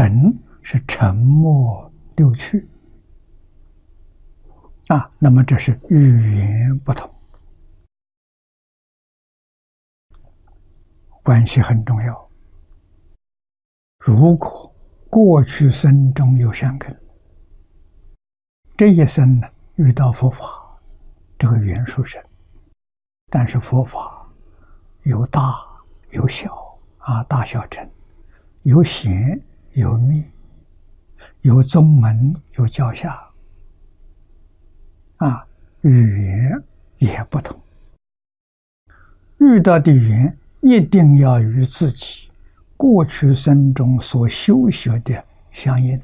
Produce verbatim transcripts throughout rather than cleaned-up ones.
沉是沉默六趣啊，那么这是语言不同，关系很重要。如果过去生中有善根，这一生呢遇到佛法，这个缘殊深，但是佛法有大有小啊，大小乘，有显有密，有宗门有教下啊，语言也不同。遇到的缘一定要与自己过去生中所修学的相应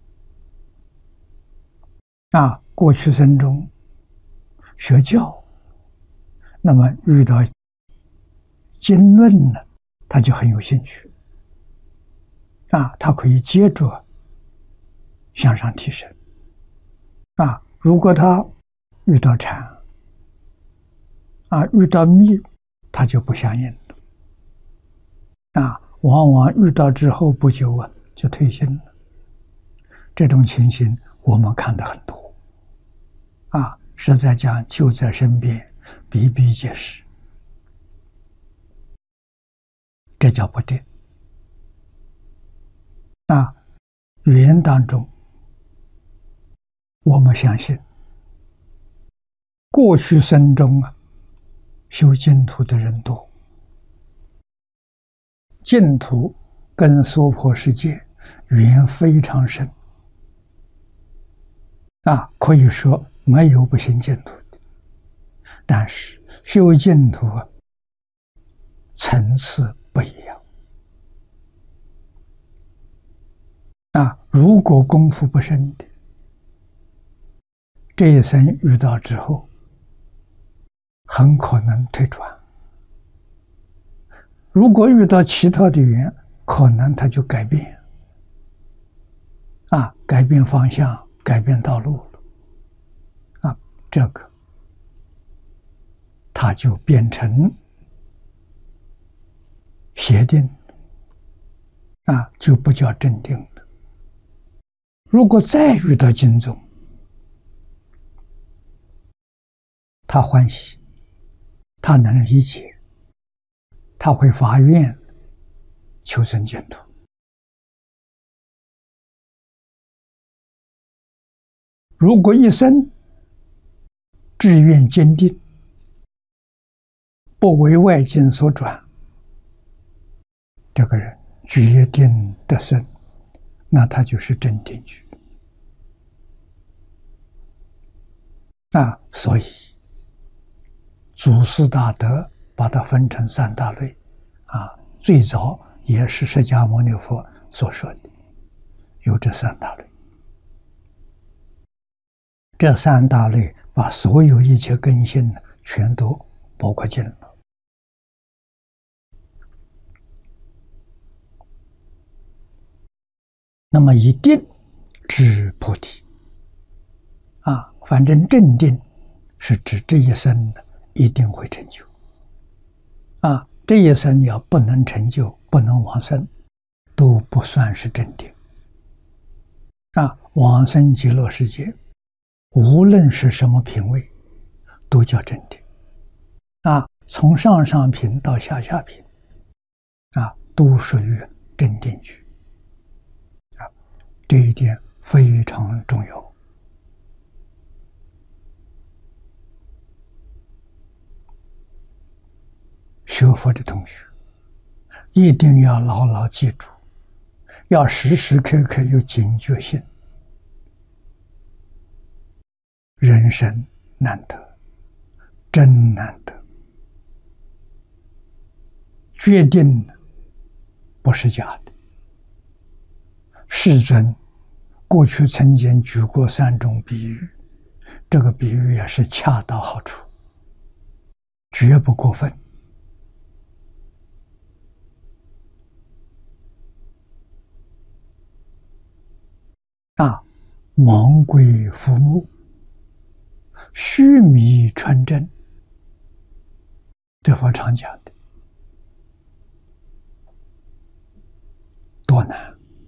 啊，过去生中学教，那么遇到经论呢，他就很有兴趣啊，他可以接着向上提升啊。如果他遇到禅啊，遇到密，他就不相应了啊，往往遇到之后不久啊就退心了。这种情形我们看得很多啊，实在讲就在身边，比比皆是，这叫不定啊。语言当中，我们相信过去生中啊修净土的人多，净土跟娑婆世界缘非常深啊，可以说没有不信净土的，但是修净土啊层次不一样啊。如果功夫不深的，这一生遇到之后很可能退转，如果遇到其他的缘，可能他就改变啊，改变方向，改变道路了啊，这个他就变成邪定啊，就不叫正定了。如果再遇到经宗，他欢喜，他能理解，他会发愿求生净土。如果一生志愿坚定，不为外境所转，这个人决定得生，那他就是真定局啊。所以祖师大德把它分成三大类啊，最早也是释迦牟尼佛所说的，有这三大类。这三大类把所有一切根性全都包括进了。那么一定至菩提啊，反正正定是指这一生一定会成就啊，这一生要不能成就，不能往生，都不算是正定啊。往生极乐世界，无论是什么品位，都叫正定啊，从上上品到下下品啊，都属于正定局啊，这一点非常重要。学佛的同学一定要牢牢记住，要时时刻刻有警觉性。人生难得，真难得，决定不是假的。世尊过去曾经举过三种比喻，这个比喻也是恰到好处，绝不过分啊。盲龟伏目，须弥穿针，这佛常讲的，多难